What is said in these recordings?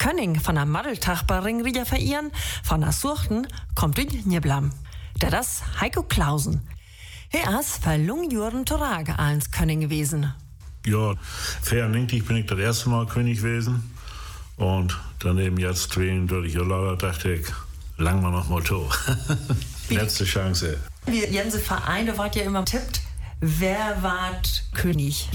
König von der Maddeltag bei Ringrieder verehren, von der Surchten kommt in Niblam. Der das Heiko Clausen. Er ist für Jahre Torage als König gewesen. Ja, 94 bin ich das erste Mal König gewesen. Und daneben jetzt 32 Jahre dachte ich, lang mal noch mal to. Letzte Chance. Wir ganze Vereine wart ja immer tippt, wer wart König?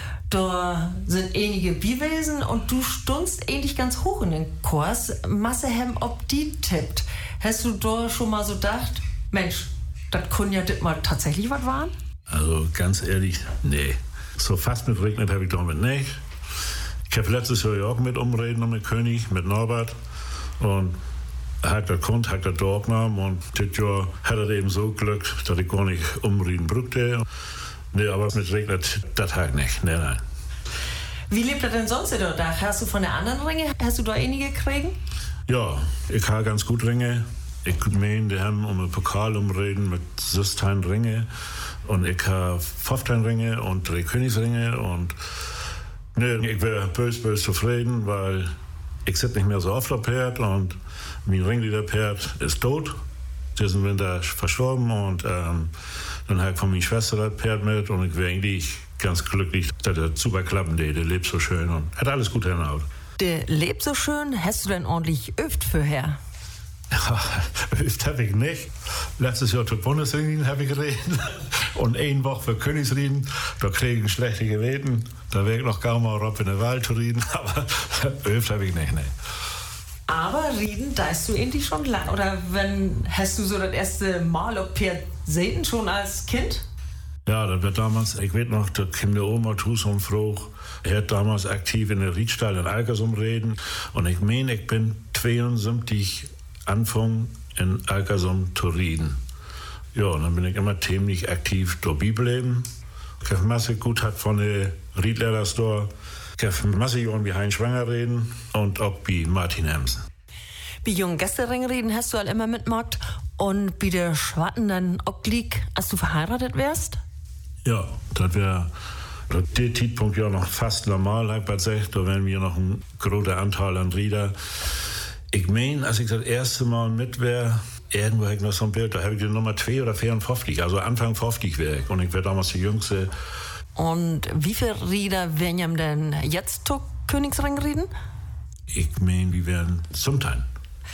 Da sind einige Biwesen und du stundst ähnlich ganz hoch in den Kurs. Masse hem ob die tippt. Hast du da schon mal so gedacht, Mensch, das können ja dit mal tatsächlich was waren? Also ganz ehrlich, nee. So fast mit regnet habe ich damit nicht. Ich habe letztes Jahr auch mit umreden mit König, mit Norbert. Und hat das kommt, hat das da genommen. Und das Jahr hat er eben so Glück, dass ich gar nicht umreden brauchte. Nee, aber mit regnet, das halt nicht. Nee, nein. Wie lebt er denn sonst in der Dach? Hast du von der anderen Ringe, hast du da einige kriegen? Ja, ich habe ganz gut Ringe. Ich meine, die haben um den Pokal umreden mit 16 Ringe. Und ich habe 15 Ringe und 3 Königsringe. Und nee, ich wäre bös zufrieden, weil ich sitze nicht mehr so oft auf Pferd. Und mein Ringlieder-Pferd ist tot. Der ist im Winter verstorben. Und dann habe ich von meiner Schwester das Pferd mit. Und ich wäre eigentlich ganz glücklich, dass er super klappen der lebt so schön und hat alles gut hinhaut. Der lebt so schön, hast du denn ordentlich öft für her? Ja, öft habe ich nicht. Letztes Jahr zur Bundesliga habe ich gereden. Und eine Woche für Königsrieden, da kriege ich schlechte Geweten. Da wäre ich noch kaum mal in den Wald zu reden. Aber öft habe ich nicht, ne. Aber Rieden, da ist du endlich schon lang. Oder hast du so das erste Mal auf Pferd sehen schon als Kind? Ja, das wird damals, ich weiß noch, da kam der Oma Tusum Fruch. Er hat damals aktiv in der Riedstall in Alkersum reden. Und ich meine, ich bin 72 Anfang in Alkersum zu reden. Ja, und dann bin ich immer ziemlich aktiv dabei geblieben. Ich habe Masse gut hat von der Riedlehrer Store. Ich habe Masse Jahren wie Heinz Schwanger reden und auch wie Martin Emsen. Wie jungen Gästering reden hast du halt immer mitgemacht. Und wie der Schwatten dann auch liegt, als du verheiratet wärst? Ja, das wäre der Zeitpunkt ja noch fast normal, habe ich gesagt. Da wären wir noch ein großer Anteil an Rieder. Ich meine, als ich das erste Mal mit wäre, irgendwo habe ich noch so ein Bild, da habe ich die Nummer 2 oder 54, also Anfang 50 wäre ich. Und ich wäre damals die Jüngste. Und wie viele Rieder werden denn jetzt zu Königsring reden? Ich meine, wir wären zum Teil.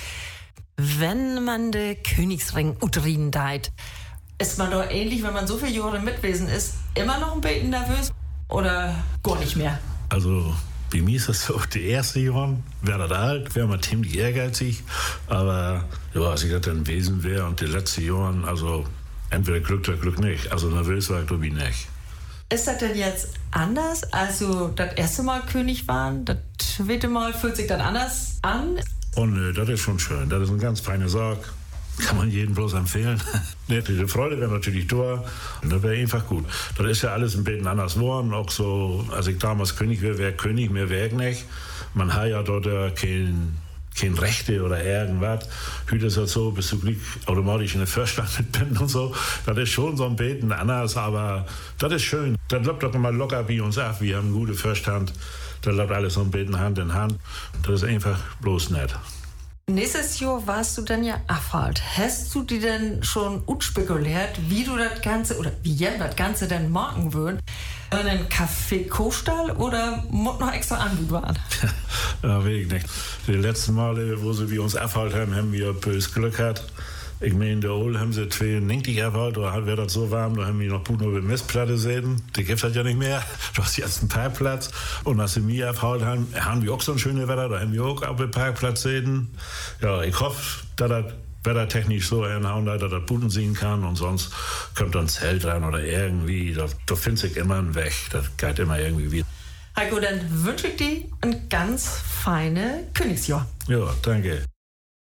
Wenn man den Königsring utrien deit, ist man doch ähnlich, wenn man so viele Jahre mitwesen ist, immer noch ein bisschen nervös oder gar nicht mehr? Also bei mir ist das so, die erste Jahre wäre das alt, wäre man ziemlich ehrgeizig, aber ja, als ich das dann gewesen wäre und die letzten Jahre, also entweder Glück oder Glück nicht, also nervös war ich glaube ich nicht. Ist das denn jetzt anders, als du das erste Mal König waren? Das zweite Mal fühlt sich dann anders an? Oh nö, das ist schon schön, das ist eine ganz feine Sache. Kann man jedem bloß empfehlen. Die Freude wäre natürlich da. Das wäre einfach gut. Das ist ja alles ein bisschen anders geworden. Auch so, als ich damals König wäre König, mehr wäre ich nicht. Man hat ja dort kein Rechte oder irgendwas. Heute ist das so, bist du Glück automatisch in den Vorstand mit bin und so. Das ist schon so ein bisschen anders, aber das ist schön. Das läuft doch immer locker wie uns ab. Wir haben einen guten Vorstand. Das läuft alles so ein bisschen Hand in Hand. Das ist einfach bloß nett. Nächstes Jahr warst du dann ja Affalt. Hast du dir denn schon spekuliert, wie du das Ganze oder wie ihr das Ganze denn morgen würden? Einen Kaffee-Kostall oder muss noch extra Anbieter waren? Ja, weiß ich nicht. Die letzten Male, wo sie wie uns Affalt haben wir bös Glück gehabt. Ich meine, in der Ohl haben sie 92 Affalt, da wäre das so warm, da haben wir noch gut über Mistplatte sehen. Die gibt es ja nicht mehr. Du hast jetzt einen Parkplatz. Und als sie mir Affalt haben wir auch so ein schönes Wetter, da haben wir auch auf dem Parkplatz sehen. Ja, ich hoffe, dass das wettertechnisch so hinhauen, dass das Buden sehen kann und sonst kommt dann ein Zelt rein oder irgendwie. Da findet sich immer einen Weg. Das geht immer irgendwie wieder. Heiko, dann wünsche ich dir ein ganz feines Königsjahr. Ja, danke.